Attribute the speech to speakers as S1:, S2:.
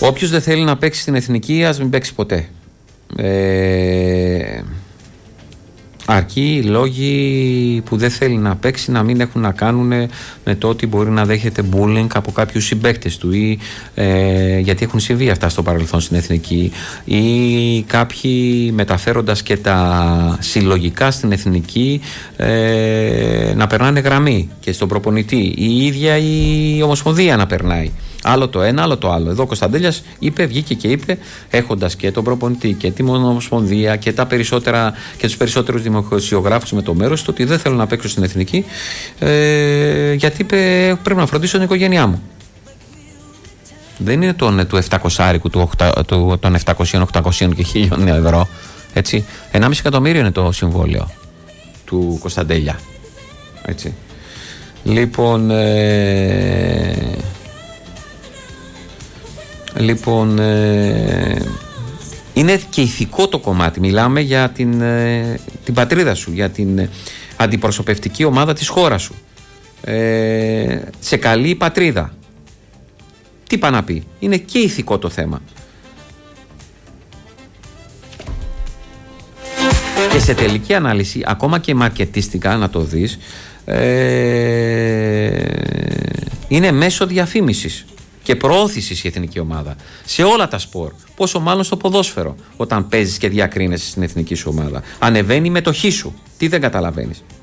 S1: Όποιος δεν θέλει να παίξει στην εθνική, ας μην παίξει ποτέ. Αρκεί οι λόγοι που δεν θέλει να παίξει να μην έχουν να κάνουν με το ότι μπορεί να δέχεται bullying από κάποιους συμπαίκτες του ή γιατί έχουν συμβεί αυτά στο παρελθόν στην εθνική, ή κάποιοι μεταφέροντας και τα συλλογικά στην εθνική να περνάνε γραμμή και στον προπονητή, ή η ίδια η Ομοσπονδία να περνάει. Άλλο το ένα, άλλο το άλλο. Εδώ ο Κωνσταντέλιας βγήκε και είπε, έχοντας και τον προπονητή και την Ομοσπονδία και τους περισσότερους δημοσιογράφους με το μέρος του, ότι δεν θέλω να παίξω στην εθνική, γιατί είπε, πρέπει να φροντίσω την οικογένειά μου. Δεν είναι του 700άρικου, των 700, 800 και 1000 ευρώ. Έτσι. 1,5 εκατομμύριο είναι το συμβόλαιο του Κωνσταντέλια. Έτσι. Λοιπόν, είναι και ηθικό το κομμάτι. Μιλάμε για την πατρίδα σου, για την αντιπροσωπευτική ομάδα της χώρας σου, σε καλή πατρίδα. Τι πάει να πει? Είναι και ηθικό το θέμα. Και σε τελική ανάλυση, ακόμα και μαρκετίστικα να το δεις, είναι μέσω διαφήμισης και προώθησης η εθνική ομάδα σε όλα τα σπορ. Πόσο μάλλον στο ποδόσφαιρο, όταν παίζεις και διακρίνεσαι στην εθνική σου ομάδα. Ανεβαίνει η μετοχή σου. Τι δεν καταλαβαίνεις?